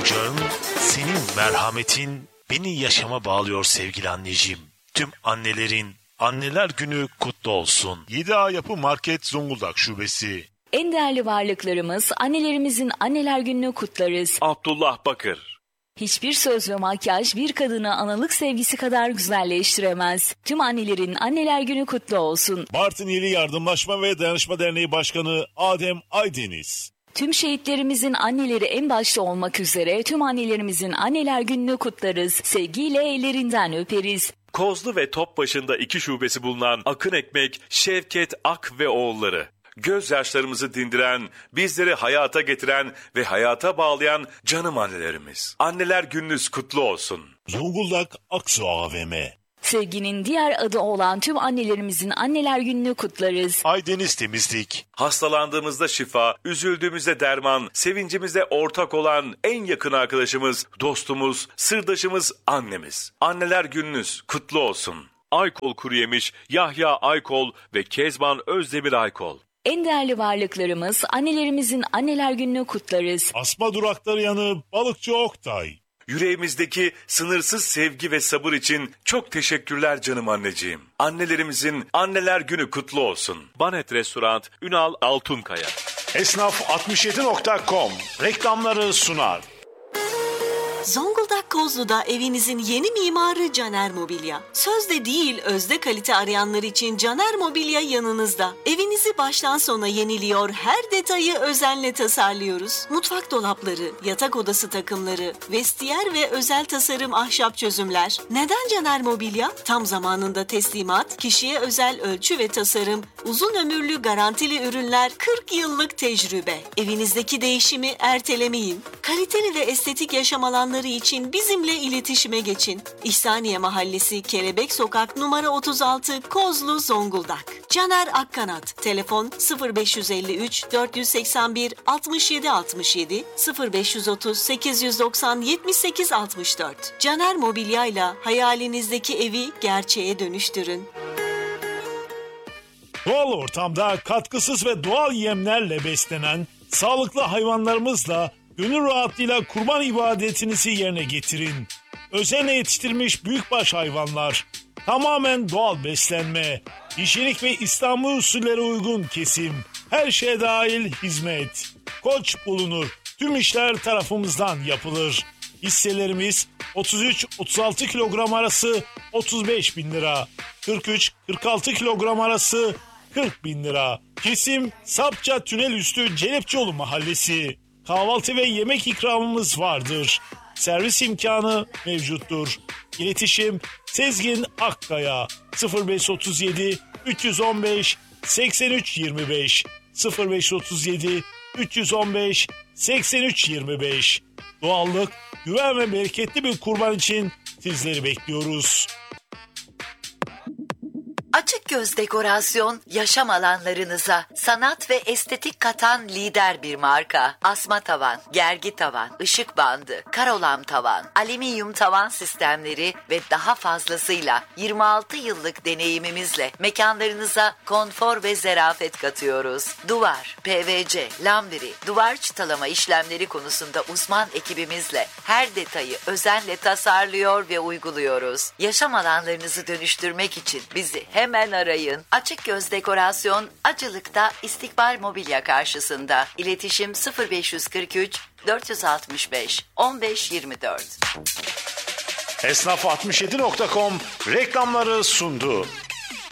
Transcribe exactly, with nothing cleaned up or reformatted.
kucağın, senin merhametin beni yaşama bağlıyor sevgili anneciğim. Tüm annelerin Anneler Günü kutlu olsun. yedi A Yapı Market Zonguldak Şubesi. En değerli varlıklarımız, annelerimizin Anneler Günü'nü kutlarız. Abdullah Bakır. Hiçbir söz ve makyaj bir kadını analık sevgisi kadar güzelleştiremez. Tüm annelerin Anneler Günü kutlu olsun. Bartın İli Yardımlaşma ve Dayanışma Derneği Başkanı Adem Aydeniz. Tüm şehitlerimizin anneleri en başta olmak üzere tüm annelerimizin Anneler Günü'nü kutlarız. Sevgiyle ellerinden öperiz. Kozlu ve Topbaşı'nda iki şubesi bulunan Akın Ekmek, Şevket Ak ve oğulları. Gözyaşlarımızı dindiren, bizleri hayata getiren ve hayata bağlayan canım annelerimiz. Anneler Gününüz kutlu olsun. Zonguldak Aksu A V M. Sevginin diğer adı olan tüm annelerimizin Anneler Günü'nü kutlarız. Aydeniz Temizlik. Hastalandığımızda şifa, üzüldüğümüzde derman, sevincimizde ortak olan en yakın arkadaşımız, dostumuz, sırdaşımız annemiz. Anneler Gününüz kutlu olsun. Aykol Kuruyemiş, Yahya Aykol ve Kezban Özdemir Aykol. En değerli varlıklarımız, annelerimizin Anneler Günü'nü kutlarız. Asma Durakları Yanı Balıkçı Oktay. Yüreğimizdeki sınırsız sevgi ve sabır için çok teşekkürler canım anneciğim. Annelerimizin Anneler Günü kutlu olsun. Banet Restoran, Ünal Altunkaya. Esnaf altmış yedi nokta com reklamları sunar. Zonguldak Kozlu'da evinizin yeni mimarı Caner Mobilya. Sözde değil, özde kalite arayanlar için Caner Mobilya yanınızda. Evinizi baştan sona yeniliyor, her detayı özenle tasarlıyoruz. Mutfak dolapları, yatak odası takımları, vestiyer ve özel tasarım ahşap çözümler. Neden Caner Mobilya? Tam zamanında teslimat, kişiye özel ölçü ve tasarım, uzun ömürlü garantili ürünler, kırk yıllık tecrübe. Evinizdeki değişimi ertelemeyin. Kaliteli ve estetik yaşam alanları için bizimle iletişime geçin. İhsaniye Mahallesi, Kelebek Sokak numara otuz altı, Kozlu, Zonguldak. Caner Akkanat. Telefon sıfır beş elli üç dört seksen bir altmış yedi altmış yedi, sıfır beş otuz sekiz doksan yetmiş sekiz altmış dört. Caner Mobilya ile hayalinizdeki evi gerçeğe dönüştürün. Doğal ortamda katkısız ve doğal yemlerle beslenen sağlıklı hayvanlarımızla gönül rahatlığıyla kurban ibadetinizi yerine getirin. Özenle yetiştirilmiş büyükbaş hayvanlar, tamamen doğal beslenme, hijyenik ve İslami usullere uygun kesim, her şeye dahil hizmet. Koç bulunur, tüm işler tarafımızdan yapılır. Hisselerimiz otuz üç otuz altı kilogram arası otuz beş bin lira, kırk üç kırk altı kilogram arası kırk bin lira. Kesim Sapça Tünelüstü Celepçioğlu Mahallesi. Kahvaltı ve yemek ikramımız vardır. Servis imkanı mevcuttur. İletişim Sezgin Akkaya sıfır beş otuz yedi üç on beş seksen üç yirmi beş sıfır beş otuz yedi üç on beş seksen üç yirmi beş. Doğallık, güven ve bereketli bir kurban için sizleri bekliyoruz. Açık göz dekorasyon yaşam alanlarınıza sanat ve estetik katan lider bir marka. Asma tavan, gergi tavan, ışık bandı, karolam tavan, alüminyum tavan sistemleri ve daha fazlasıyla yirmi altı yıllık deneyimimizle mekanlarınıza konfor ve zarafet katıyoruz. Duvar, P V C, lambiri, duvar çıtalama işlemleri konusunda uzman ekibimizle her detayı özenle tasarlıyor ve uyguluyoruz. Yaşam alanlarınızı dönüştürmek için bizi hem hemen arayın. Açık Göz Dekorasyon Acılık'ta İstikbal Mobilya karşısında. İletişim sıfır beş kırk üç dört altı beş on beş yirmi dört. Esnaf altmış yedi nokta com reklamları sundu.